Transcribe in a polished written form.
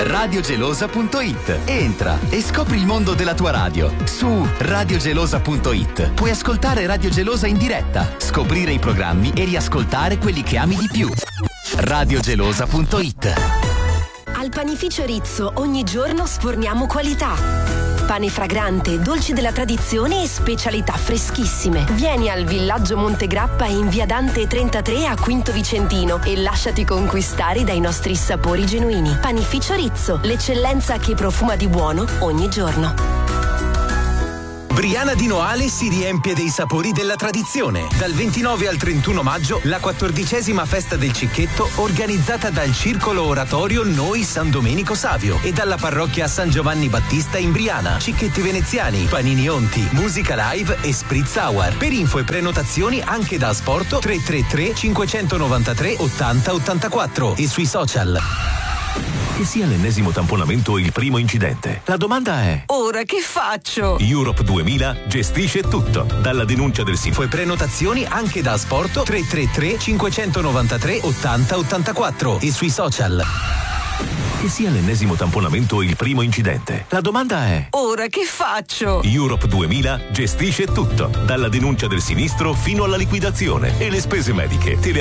radiogelosa.it. Entra e scopri il mondo della tua radio. Su radiogelosa.it puoi ascoltare Radio Gelosa in diretta, scoprire i programmi e riascoltare quelli che ami di più. radiogelosa.it. Al panificio Rizzo ogni giorno sforniamo qualità. Pane fragrante, dolci della tradizione e specialità freschissime. Vieni al villaggio Montegrappa in via Dante 33 a Quinto Vicentino e lasciati conquistare dai nostri sapori genuini. Panificio Rizzo, l'eccellenza che profuma di buono ogni giorno. Briana di Noale si riempie dei sapori della tradizione. Dal 29 al 31 maggio, la 14ª festa del Cicchetto, organizzata dal Circolo Oratorio Noi San Domenico Savio e dalla parrocchia San Giovanni Battista in Briana. Cicchetti veneziani, panini onti, musica live e spritz hour. Per info e prenotazioni anche da Asporto 333 593 80 84 e sui social. Che sia l'ennesimo tamponamento o il primo incidente, la domanda è: ora che faccio? Europe 2000 gestisce tutto, dalla denuncia del Info e prenotazioni anche da Asporto 333 593 80 84 e sui social. Che sia l'ennesimo tamponamento o il primo incidente, la domanda è: ora che faccio? Europe 2000 gestisce tutto, dalla denuncia del sinistro fino alla liquidazione e le spese mediche.